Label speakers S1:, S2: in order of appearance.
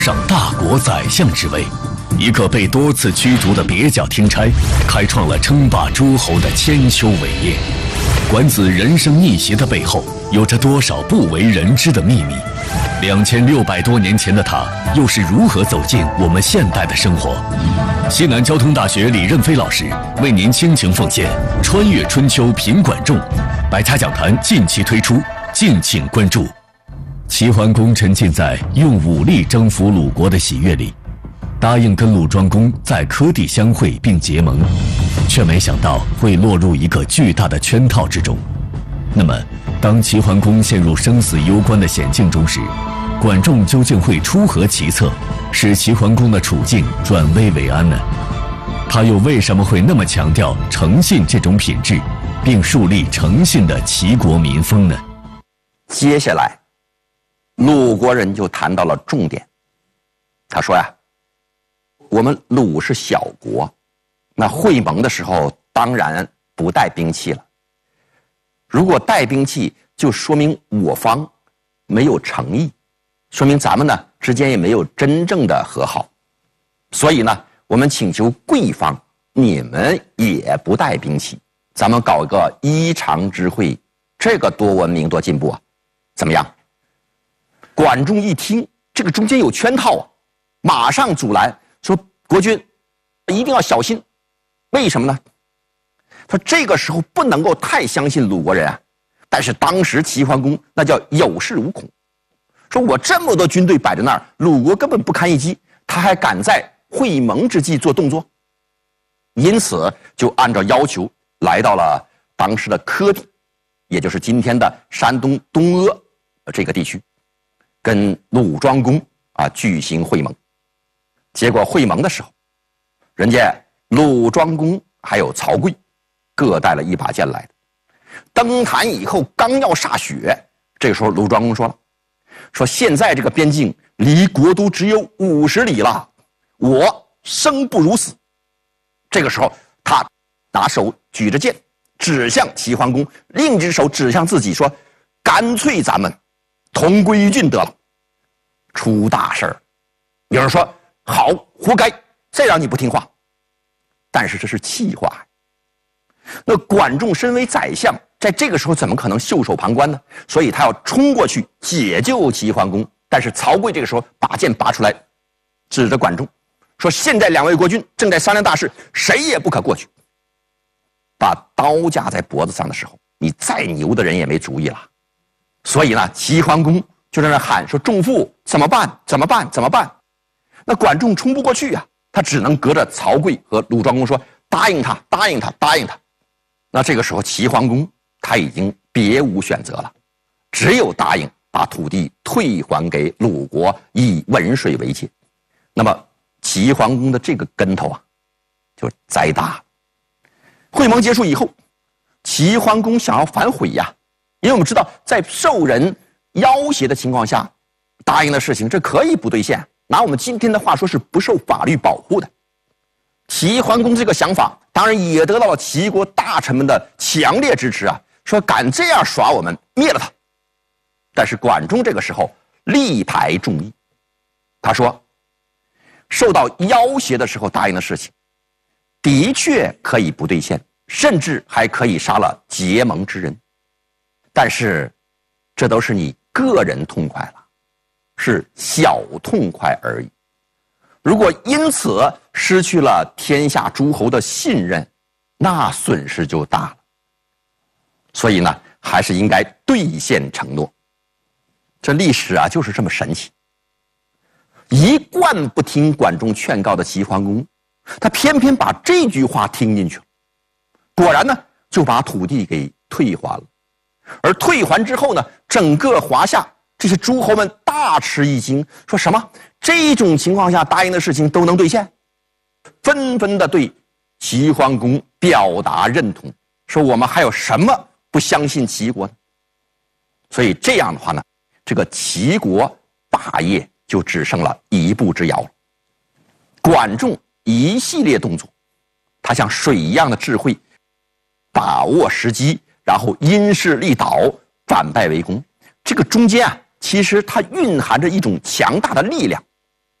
S1: 上大国宰相之位，一个被多次驱逐的蹩脚听差，开创了称霸诸侯的千秋伟业。管子人生逆袭的背后，有着多少不为人知的秘密？2600多年前的他，又是如何走进我们现代的生活？西南交通大学李任飞老师为您倾情奉献《穿越春秋品管仲》，百家讲坛近期推出，敬请关注。齐桓公沉浸在用武力征服鲁国的喜悦里，答应跟鲁庄公在柯地相会并结盟，却没想到会落入一个巨大的圈套之中。那么，当齐桓公陷入生死攸关的险境中时，管仲究竟会出何其策，使齐桓公的处境转危为安呢？他又为什么会那么强调诚信这种品质，并树立诚信的齐国民风呢？
S2: 接下来，鲁国人就谈到了重点。他说呀，我们鲁是小国，那会盟的时候当然不带兵器了。如果带兵器，就说明我方没有诚意，说明咱们呢之间也没有真正的和好。所以呢，我们请求贵方，你们也不带兵器，咱们搞一个依常之会，这个多文明多进步啊！怎么样？管仲一听，这个中间有圈套啊，马上阻拦说：“国君一定要小心，为什么呢？他这个时候不能够太相信鲁国人啊。但是当时齐桓公那叫有恃无恐，说我这么多军队摆在那儿，鲁国根本不堪一击，他还敢在会盟之际做动作，因此就按照要求来到了当时的柯地，也就是今天的山东东阿这个地区，跟鲁庄公举行会盟。结果会盟的时候，人家鲁庄公还有曹刿各带了一把剑来的。登坛以后刚要歃血，这个时候鲁庄公说了，说现在这个边境离国都只有50里了，我生不如死。这个时候他拿手举着剑指向齐桓公，另一只手指向自己说，干脆咱们同归于尽得了。出大事儿。有人说好，活该，再让你不听话。但是这是气话。那管仲身为宰相，在这个时候怎么可能袖手旁观呢？所以他要冲过去解救齐桓公。但是曹刿这个时候把剑拔出来，指着管仲说，现在2位国君正在商量大事，谁也不可过去。把刀架在脖子上的时候，你再牛的人也没主意了。所以呢，齐桓公就在那喊说，仲父怎么办？怎么办？怎么办？那管仲冲不过去啊，他只能隔着曹刿和鲁庄公说，答应他，答应他，答应他。那这个时候齐桓公他已经别无选择了，只有答应把土地退还给鲁国，以文水为界。那么齐桓公的这个跟头啊，就栽大了。会盟结束以后，齐桓公想要反悔呀，因为我们知道在受人要挟的情况下答应的事情，这可以不兑现，拿我们今天的话说是不受法律保护的。齐桓公这个想法当然也得到了齐国大臣们的强烈支持啊，说敢这样耍我们，灭了他。但是管仲这个时候力排众议，他说受到要挟的时候答应的事情的确可以不兑现，甚至还可以杀了结盟之人，但是这都是你个人痛快了，是小痛快而已。如果因此失去了天下诸侯的信任，那损失就大了。所以呢，还是应该兑现承诺。这历史啊，就是这么神奇。一贯不听管仲劝告的齐桓公，他偏偏把这句话听进去了。果然呢，就把土地给退还了。而退还之后呢，整个华夏这些诸侯们大吃一惊，说什么这种情况下答应的事情都能兑现，纷纷的对齐桓公表达认同，说我们还有什么不相信齐国呢？所以这样的话呢，这个齐国霸业就只剩了一步之遥了。管仲一系列动作，他像水一样的智慧，把握时机，然后因势利导，反败为攻。这个中间啊，其实它蕴含着一种强大的力量。